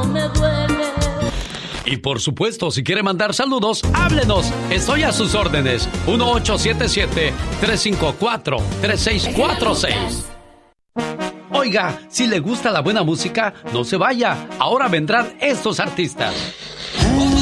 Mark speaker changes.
Speaker 1: me duele.
Speaker 2: Y por supuesto, si quiere mandar saludos, háblenos. Estoy a sus órdenes. 1877-354-3646. Oiga, si le gusta la buena música, no se vaya. Ahora vendrán estos artistas.